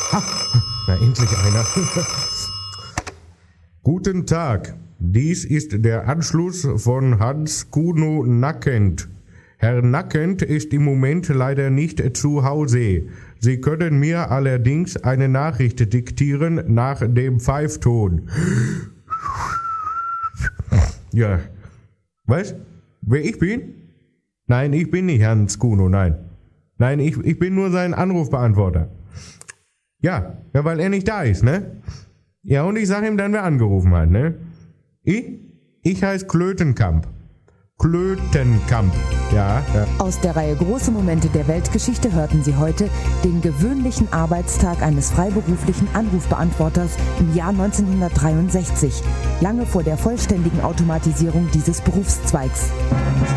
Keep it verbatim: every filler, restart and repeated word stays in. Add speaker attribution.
Speaker 1: Ha, na endlich einer. Guten Tag, dies ist der Anschluss von Hans Kuno Nackend. Herr Nackend ist im Moment leider nicht zu Hause. Sie können mir allerdings eine Nachricht diktieren nach dem Pfeifton. Ja. Was? Wer ich bin? Nein, ich bin nicht Hans Kuno, nein. Nein, ich, ich bin nur sein Anrufbeantworter. Ja, ja, weil er nicht da ist, ne? Ja, und ich sag ihm dann, wer angerufen hat, ne? Ich? Ich heiße Klötenkamp. Klötenkamp, ja, ja.
Speaker 2: Aus der Reihe Große Momente der Weltgeschichte hörten Sie heute den gewöhnlichen Arbeitstag eines freiberuflichen Anrufbeantworters im Jahr neunzehnhundertdreiundsechzig, lange vor der vollständigen Automatisierung dieses Berufszweigs.